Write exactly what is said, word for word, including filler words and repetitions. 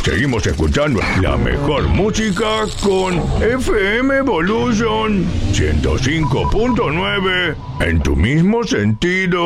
Seguimos escuchando la mejor música con F M Evolution ciento cinco punto nueve en tu mismo sentido.